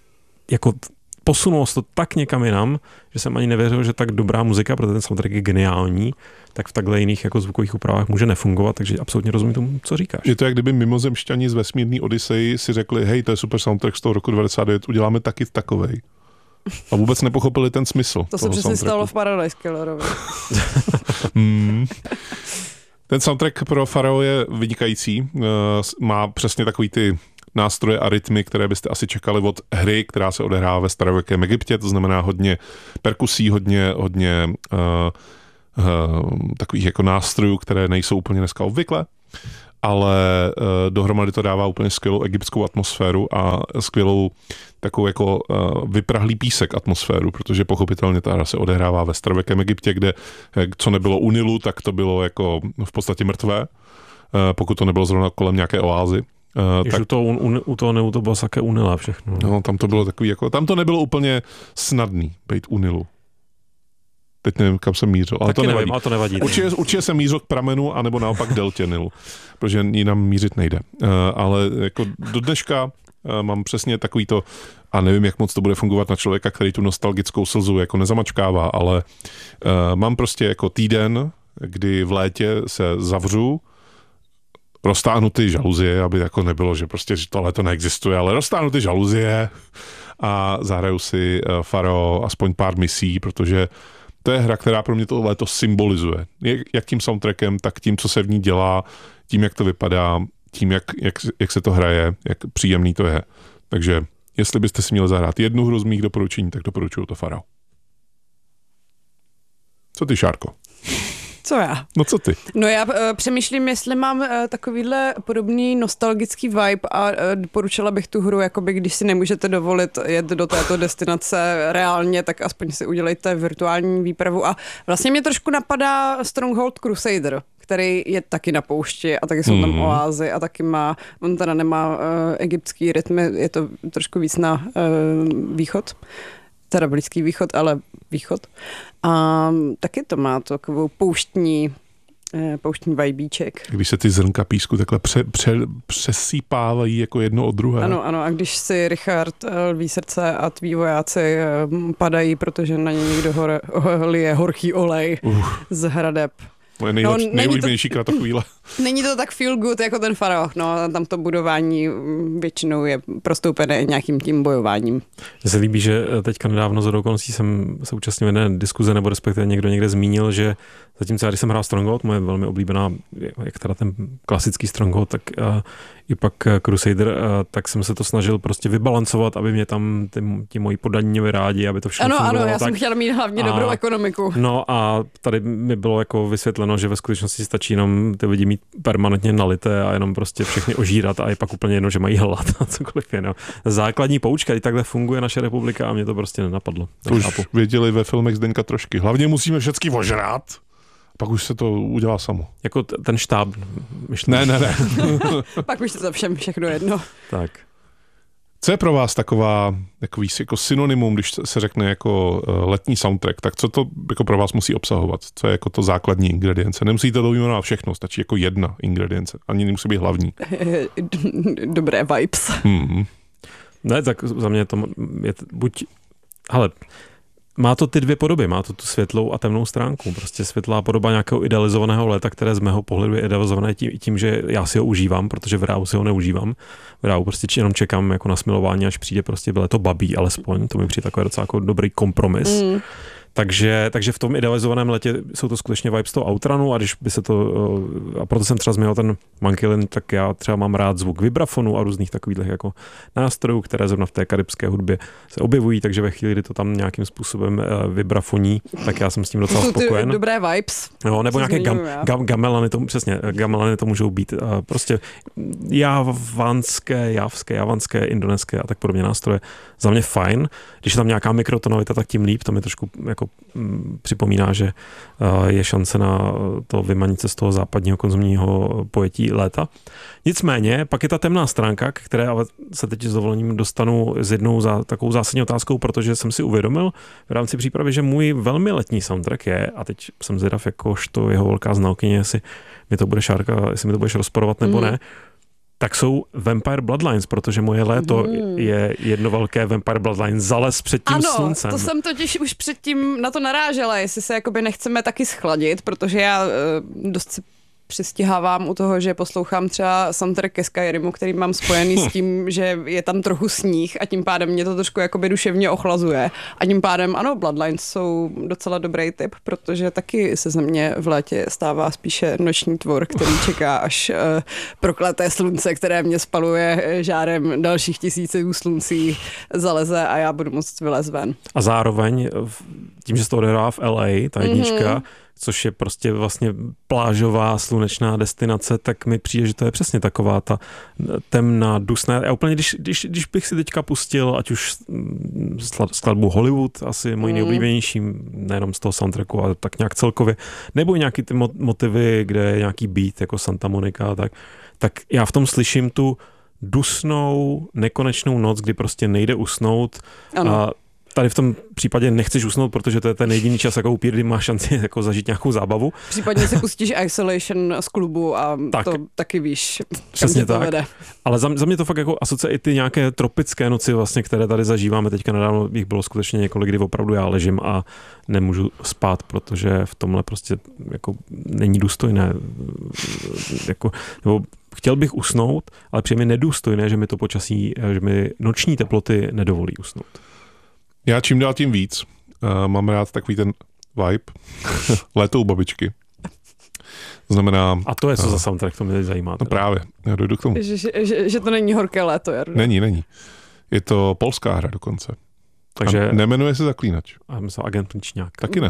Speaker 1: jako posunulo se to tak někam jinam, že jsem ani nevěřil, že tak dobrá muzika, protože ten soundtrack je geniální, tak v takhle jiných jako zvukových úpravách může nefungovat, takže absolutně rozumím tomu, co říkáš.
Speaker 3: Že to je, kdyby mimozemšťani z vesmírný Odyssey si řekli, hej, to je super soundtrack z toho roku devadesát devět, uděláme taky takovej. A vůbec nepochopili ten smysl.
Speaker 2: To se přesně stalo v Paradise Killerovi.
Speaker 3: hmm. Ten soundtrack pro Pharao je vynikající. Má přesně takový ty nástroje a rytmy, které byste asi čekali od hry, která se odehrává ve starověkém Egyptě, to znamená hodně perkusí, hodně, hodně uh, uh, takových jako nástrojů, které nejsou úplně dneska obvykle, ale uh, dohromady to dává úplně skvělou egyptskou atmosféru a skvělou takovou jako uh, vyprahlý písek atmosféru, protože pochopitelně ta hra se odehrává ve starověkém Egyptě, kde co nebylo u Nilu, tak to bylo jako v podstatě mrtvé, uh, pokud to nebylo zrovna kolem nějaké oázy.
Speaker 1: Uh, tak, u toho, u, u toho Nilu to bylo také unilá všechno.
Speaker 3: No, tam to bylo takový jako, tam to nebylo úplně snadný být u Nilu. Teď nevím, kam jsem mířil, ale
Speaker 1: Taky
Speaker 3: to nevadí.
Speaker 1: Nevím, ale to nevadí.
Speaker 3: Určitě, určitě jsem mířil k pramenu, anebo naopak deltě Nilu, protože jinam mířit nejde. Uh, ale jako do dneška uh, mám přesně takový to, a nevím, jak moc to bude fungovat na člověka, který tu nostalgickou slzu jako nezamačkává, ale uh, mám prostě jako týden, kdy v létě se zavřu, roztáhnu ty žaluzie, aby jako nebylo, že prostě že tohle to neexistuje, ale roztáhnu ty žaluzie a zahraju si uh, Pharao aspoň pár misí, protože to je hra, která pro mě tohle to symbolizuje. Jak tím soundtrackem, tak tím, co se v ní dělá, tím, jak to vypadá, tím, jak, jak, jak se to hraje, jak příjemný to je. Takže jestli byste si měli zahrát jednu hru z mých doporučení, tak doporučuju to Pharao. Co ty, Šárko?
Speaker 2: Co já?
Speaker 3: No co ty?
Speaker 2: No já uh, přemýšlím, jestli mám uh, takovýhle podobný nostalgický vibe a uh, doporučila bych tu hru, jakoby když si nemůžete dovolit jet do této destinace reálně, tak aspoň si udělejte virtuální výpravu a vlastně mě trošku napadá Stronghold Crusader, který je taky na poušti a taky jsou mm. tam oázy a taky má, on teda nemá uh, egyptský rytmy, je to trošku víc na uh, východ. Teda Blízký východ, ale východ. A taky to má takovou pouštní, pouštní vajbíček.
Speaker 3: Když se ty zrnka písku takhle pře, pře, přesýpávají jako jedno od druhé.
Speaker 2: Ano, ano, a když si Richard lví srdce a tví vojáci padají, protože na ně někdo hor, lije horký olej uh. z hradeb.
Speaker 3: Moje nejlepší, no, nejoblíbenější kratochvíle.
Speaker 2: Není to tak feel good jako ten Pharao, no, tam to budování většinou je prostoupené nějakým tím bojováním.
Speaker 1: Mně se líbí, že teďka nedávno z okolností jsem se účastnil jedné diskuze, nebo respektive někdo někde zmínil, že zatímco já, když jsem hrál Stronghold, moje velmi oblíbená, jak teda ten klasický Stronghold, tak uh, i pak Crusader, uh, tak jsem se to snažil prostě vybalancovat, aby mě tam ty, ti moji poddaní měli rádi, aby to všechno
Speaker 2: ano,
Speaker 1: fungovalo.
Speaker 2: Ano, já
Speaker 1: tak.
Speaker 2: jsem chtěla mít hlavně a, dobrou ekonomiku.
Speaker 1: No a tady mi bylo jako vysvětleno, že ve skutečnosti stačí jenom ty lidi mít permanentně nalité a jenom prostě všechny ožírat a je pak úplně jedno, že mají hlad a cokoliv jiného. Základní poučka, kdy takhle funguje naše republika a mě to prostě nenapadlo.
Speaker 3: To už věděli ve filmech Zdeňka Trošky. Hlavně musíme všechny ožrát. Pak už se to udělá samo.
Speaker 1: Jako t- ten štáb. Myšlím.
Speaker 3: Ne, ne, ne.
Speaker 2: Pak už to všem všechno jedno.
Speaker 1: Tak.
Speaker 3: Co je pro vás taková, takový jako synonymum, když se řekne jako letní soundtrack, tak co to jako pro vás musí obsahovat? Co je jako to základní ingredience? Nemusíte to vyjmenovat všechno, stačí jako jedna ingredience. Ani nemusí být hlavní.
Speaker 2: Dobré vibes.
Speaker 3: Mm-hmm.
Speaker 1: Ne, tak za mě to je buď, hele, má to ty dvě podoby, má to tu světlou a temnou stránku. Prostě světlá podoba nějakého idealizovaného léta, které z mého pohledu je idealizované tím, tím, že já si ho užívám, protože v reálu si ho neužívám. V reálu prostě jenom čekám jako na smilování, až přijde prostě bylo to babí, alespoň. To mi přijde takový docela jako dobrý kompromis. Mm. Takže, takže v tom idealizovaném letě jsou to skutečně vibes z toho Outrunu a když by se to, a proto jsem třeba zmínil ten Monkey, tak já třeba mám rád zvuk vibrafonu a různých takových jako nástrojů, které zrovna v té karibské hudbě se objevují, takže ve chvíli, kdy to tam nějakým způsobem vibrafoní, tak já jsem s tím docela spokojen.
Speaker 2: Dobré vibes.
Speaker 1: No, nebo nějaké gam, gam, gamelany, to, přesně, gamelany to můžou být prostě javánské, javské, javanské, indonéské a tak podobně nástroje. Za mě fajn. Když je tam nějaká mikrotonovita, tak tím líp, to mi trošku jako m, připomíná, že uh, je šance na to vymanit se z toho západního konzumního pojetí léta. Nicméně, pak je ta temná stránka, které ale se teď s dovolením dostanu s jednou za, takovou zásadní otázkou, protože jsem si uvědomil v rámci přípravy, že můj velmi letní soundtrack je, a teď jsem zvědav, jakožto jeho velká znalkyně, jestli mi to bude Šárka, jestli mi to budeš rozporovat nebo mm. ne, tak jsou Vampire Bloodlines, protože moje léto mm. je jedno velké Vampire Bloodlines zales před tím
Speaker 2: ano,
Speaker 1: sluncem.
Speaker 2: Ano, to jsem totiž už předtím na to narážela, jestli se jakoby nechceme taky schladit, protože já uh, dost si přistihávám u toho, že poslouchám třeba soundtrack ke Skyrimu, který mám spojený s tím, že je tam trochu sníh a tím pádem mě to trošku jakoby duševně ochlazuje. A tím pádem, ano, Bloodlines jsou docela dobrý tip, protože taky se ze mě v létě stává spíše noční tvor, který čeká, až uh, prokleté slunce, které mě spaluje žárem dalších tisíců sluncí, zaleze a já budu moct vylez ven.
Speaker 1: A zároveň tím, že se to odehrává v L A, ta jednička, mm-hmm. což je prostě vlastně plážová slunečná destinace, tak mi přijde, že to je přesně taková ta temná, dusná. Já úplně, když, když, když bych si teďka pustil, ať už skladbu Hollywood, asi mojí mm. nejoblíbenější, nejenom z toho soundtracku, ale tak nějak celkově, nebo nějaký ty motivy, kde je nějaký beat, jako Santa Monica, tak, tak já v tom slyším tu dusnou, nekonečnou noc, kdy prostě nejde usnout.
Speaker 2: Ano.
Speaker 1: A tady v tom případě nechceš usnout, protože to je ten jediný čas, jako upír, kdy máš šanci jako zažít nějakou zábavu.
Speaker 2: Případně si pustíš Isolation z klubu a tak, to taky víš,
Speaker 1: přesně
Speaker 2: kam
Speaker 1: tak.
Speaker 2: to vede.
Speaker 1: Ale za, za mě to fakt jako asociuje i ty nějaké tropické noci, vlastně, které tady zažíváme. Teďka nedávno bych bylo skutečně několik, kdy opravdu já ležím a nemůžu spát, protože v tomhle prostě jako není důstojné. Jako, nebo chtěl bych usnout, ale přijde mi nedůstojné, že mi to počasí, že mi noční teploty nedovolí usnout.
Speaker 3: Já čím dál tím víc. Uh, mám rád takový ten vibe. Léto u babičky. To znamená...
Speaker 1: A to je co
Speaker 3: uh,
Speaker 1: za soundtrack, to mě teď zajímá.
Speaker 3: No právě, já dojdu k tomu.
Speaker 2: Že, že, že, že to není horké léto, Jardo.
Speaker 3: Není, není. Je to polská hra dokonce.
Speaker 1: Takže...
Speaker 3: A nemenuje se Zaklínač.
Speaker 1: A myslím, Agent Plíčňák.
Speaker 3: Taky ne.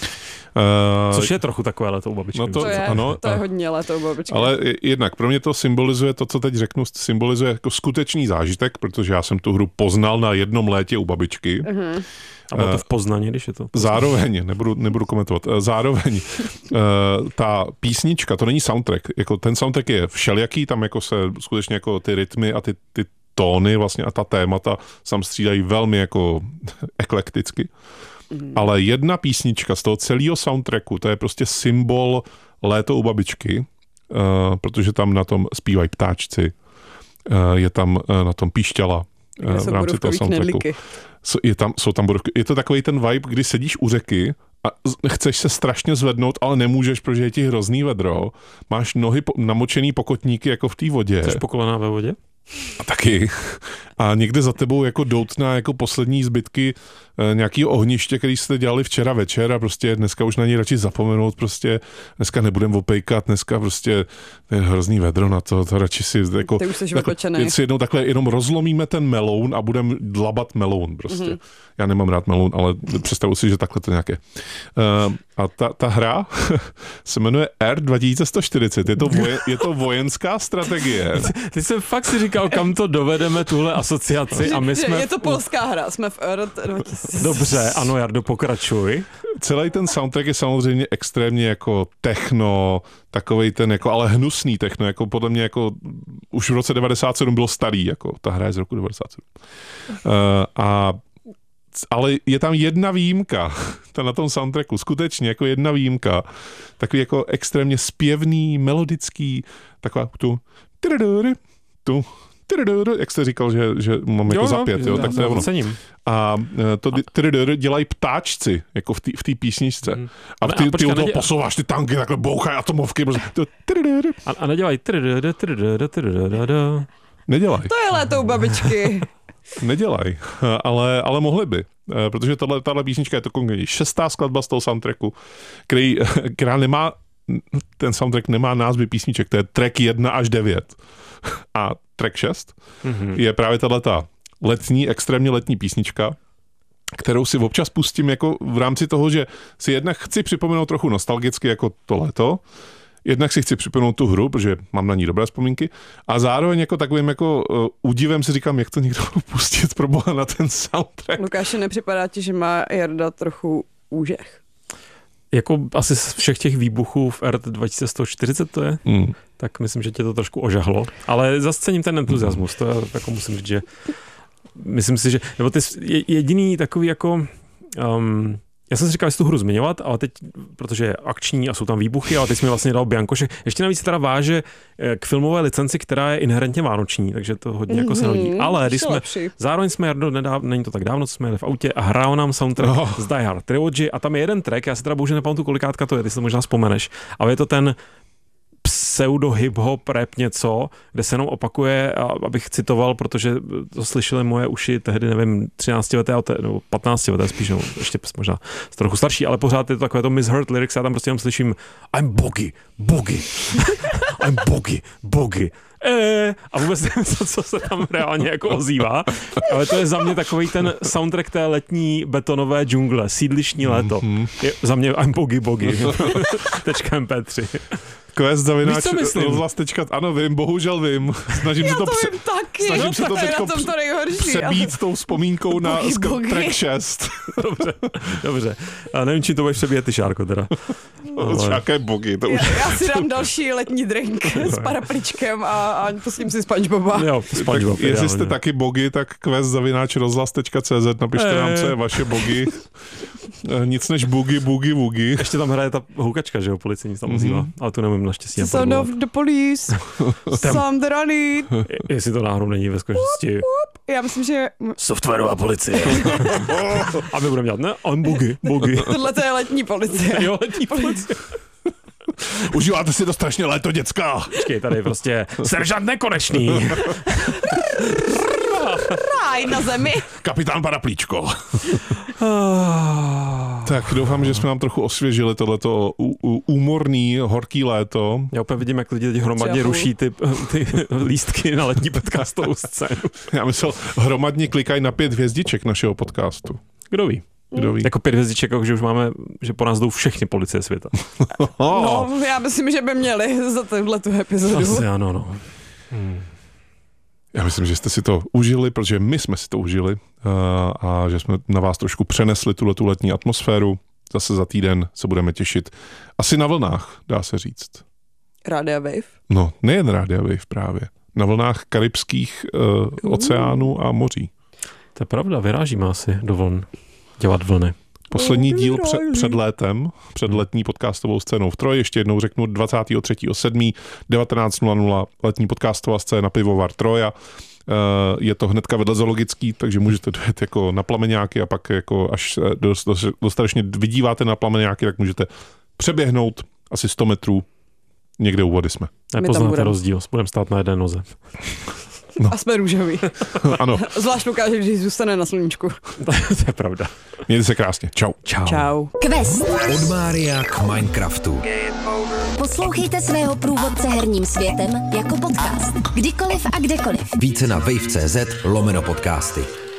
Speaker 1: Uh, Což je trochu takové léto u babičky.
Speaker 3: No to,
Speaker 2: to, je,
Speaker 3: ano,
Speaker 2: to je hodně léto u babičky.
Speaker 3: Ale jednak pro mě to symbolizuje, to, co teď řeknu, symbolizuje jako skutečný zážitek, protože já jsem tu hru poznal na jednom létě u babičky.
Speaker 2: Uh-huh.
Speaker 1: A bylo to v Poznaní, když je to?
Speaker 3: Zároveň, nebudu, nebudu komentovat, zároveň ta písnička, to není soundtrack, jako ten soundtrack je všelijaký, tam jako se skutečně jako ty rytmy a ty, ty tóny vlastně a ta témata sam střídají velmi jako eklekticky. Mm. Ale jedna písnička z toho celého soundtracku, to je prostě symbol léto u babičky, uh, protože tam na tom zpívají ptáčci, uh, je tam uh, na tom píšťala uh, v rámci toho soundtracku. So, je tam, jsou tam bodovky. Je to takový ten vibe, kdy sedíš u řeky a chceš se strašně zvednout, ale nemůžeš, protože je ti hrozný vedro. Máš nohy po, namočený pokotníky jako v té vodě.
Speaker 1: Jsi pokolená ve vodě?
Speaker 3: A taky. A někde za tebou jako doutná jako poslední zbytky e, nějakého ohniště, který jste dělali včera večer a prostě dneska už na něj radši zapomenout, prostě dneska nebudem opejkat, dneska prostě je hrozný vedro na to, to radši si jako...
Speaker 2: Ty už jsi
Speaker 3: takhle, si jednou takhle jenom rozlomíme ten meloun a budeme dlabat meloun prostě. Mm-hmm. Já nemám rád meloun, ale představuji si, že takhle to nějaké. Uh, a ta, ta hra se jmenuje R dva tisíce sto čtyřicet. Je to, voje, je to vojenská strategie.
Speaker 1: Ty jsem fakt si říkal, kam to dovedeme, tuhle asociaci. A my jsme
Speaker 2: je to polská hra, jsme v R dva tisíce.
Speaker 1: Dobře, ano, Jardo, pokračuj.
Speaker 3: Celý ten soundtrack je samozřejmě extrémně jako techno, takovej ten jako, ale hnusný techno, jako podle mě jako už v roce devadesát sedm bylo starý, jako ta hra je z roku devadesát sedm. Uh, a ale je tam jedna výjimka na tom soundtracku, skutečně jako jedna výjimka, takový jako extrémně zpěvný, melodický, taková tu, tu, jak jste říkal, že, že mám jako jo, zapět, jo, jo, tak to je ono. A to dělají ptáčci, jako v té v písničce. Mm. A ty, ty, ty u toho neděl... posouváš ty tanky, takhle bouchají atomovky.
Speaker 1: A, a nedělají
Speaker 3: Nedělají.
Speaker 2: To je léto u babičky.
Speaker 3: Nedělají, ale, ale mohli by, protože tahle, tahle písnička je to konkrétně šestá skladba z toho soundtracku, který, která nemá, ten soundtrack nemá názvy písniček, to je track jedna až devět. A track šest mm-hmm. je právě tato letní, extrémně letní písnička, kterou si občas pustím jako v rámci toho, že si jednak chci připomenout trochu nostalgicky jako to léto, jednak si chci připomenout tu hru, protože mám na ní dobré vzpomínky a zároveň jako takovým jako uh, údivem si říkám, jak to někdo pustit pro boha na ten soundtrack.
Speaker 2: Lukáši, nepřipadá ti, že má Jarda trochu úžeh?
Speaker 1: Jako asi z všech těch výbuchů v R dva tisíce sto čtyřicet to je, mm. tak myslím, že tě to trošku ožahlo. Ale zase cením ten entuziasmus, to já jako musím říct, že myslím si, že nebo ty jediný takový jako um, Já jsem si říkal, jestli tu hru zmiňovat, ale teď, protože je akční a jsou tam výbuchy, ale teď jsme vlastně dal biankoše. Ještě navíc teda váže k filmové licenci, která je inherentně vánoční, takže to hodně mm-hmm. jako se hodí. Ale když jsme, lepší. zároveň jsme, Jardo, nedáv, není to tak dávno, co jsme jeli v autě a hrál nám soundtrack oh. z Die Hard Trilogy a tam je jeden track, já si teda bohužel nepamatuju, kolikátka to je, ty si to možná vzpomeneš, ale je to ten pseudo hip-hop rap něco, kde se jenom opakuje, abych citoval, protože to slyšely moje uši tehdy, nevím, třináctileté nebo patnáctileté spíš, no, ještě možná trochu starší, ale pořád je to takové to misheard lyrics, já tam prostě jenom slyším I'm boogie, boogie, I'm boogie, boogie. Eee, a vůbec nevím, co, co se tam reálně jako ozývá, ale to je za mě takový ten soundtrack té letní betonové džungle, sídlišní léto. Mm-hmm. Je za mě I'm boogie, boogie. Tečka em pé tři.
Speaker 3: Quest zavináč rozhlas tečka, ano vím, bohužel vím. Snažím
Speaker 2: Já
Speaker 3: se to,
Speaker 2: to
Speaker 3: pře-
Speaker 2: vím taky.
Speaker 3: snažím
Speaker 2: no,
Speaker 3: se to teďko přebít ale... s tou vzpomínkou na
Speaker 2: bogy,
Speaker 3: sk-
Speaker 2: bogy.
Speaker 3: track šest.
Speaker 1: Dobře, dobře. A nevím, čím to budeš přebíjet ty, Šárko, teda.
Speaker 3: Ale... Jaké bogy, to už...
Speaker 2: Já, já si dám další letní drink s parapličkem a, a pustím si SpongeBoba.
Speaker 1: Jo, SpongeBob.
Speaker 3: Tak, jestli jste taky bogy, tak quest zavináč rozhlas tečka cé zet, napište nám, co je vaše bogy. Nic než boogie, boogie, woogie.
Speaker 1: Ještě tam hraje ta houkačka, že jo, policijní tam ozývá, mm-hmm. ale tu nevím naštěstí.
Speaker 2: Sound of the police, Sam the running.
Speaker 1: Jestli to náhodou není ve skutečnosti.
Speaker 2: Já myslím, že...
Speaker 1: Softwarová policie. A my budeme dělat, ne? I'm boogie, boogie.
Speaker 2: Tohle to je letní policie.
Speaker 1: Jo, letní policie.
Speaker 3: Užíváte si to strašně léto, děcka.
Speaker 1: Počkej, tady prostě seržant Nekonečný.
Speaker 2: Ráj na zemi.
Speaker 3: Kapitán Paraplíčko. Tak doufám, že jsme nám trochu osvěžili tohleto úmorný, horký léto.
Speaker 1: Já opět vidím, jak lidi teď hromadně ruší ty, ty lístky na letní podcastovou scénu.
Speaker 3: Já myslel, hromadně klikají na pět hvězdiček našeho podcastu.
Speaker 1: Kdo ví?
Speaker 3: Kdo ví?
Speaker 1: Jako pět hvězdiček, že už máme, že po nás jdou všechny policie světa.
Speaker 2: No, já myslím, že by měli za tuhletu epizodu.
Speaker 1: Asi ano, no. Hmm.
Speaker 3: Já myslím, že jste si to užili, protože my jsme si to užili uh, a že jsme na vás trošku přenesli tuhletu letní atmosféru. Zase za týden se budeme těšit. Asi na vlnách, dá se říct.
Speaker 2: Rádia Wave?
Speaker 3: No, nejen Rádia Wave právě. Na vlnách karibských uh, oceánů a moří.
Speaker 1: To je pravda, vyrážíme asi do vln. Dělat vlny.
Speaker 3: Poslední díl před, před létem, před letní podcastovou scénou v Troji, ještě jednou řeknu dvacátého třetího sedmého devatenáct nula nula letní podcastová scéna Pivovar Troja. Je to hnedka vedle zoologický, takže můžete dojet jako na plameňáky a pak jako až dostatečně vydíváte na plameňáky, tak můžete přeběhnout asi sto metrů. Někde u vody jsme.
Speaker 1: Nepoznáte rozdíl, budeme stát na jedné noze.
Speaker 2: No. A jsme růžoví.
Speaker 3: Ano.
Speaker 2: Zvlášť ukáže, když zůstane na sluníčku.
Speaker 1: To je pravda.
Speaker 3: Mějte se krásně. Čau.
Speaker 1: Čau.
Speaker 2: Čau.
Speaker 4: Quest. Od Mária k Minecraftu. Poslouchejte svého průvodce herním světem jako podcast. Kdykoliv a kdekoliv. Více na wave tečka cé zet lomeno podcasty.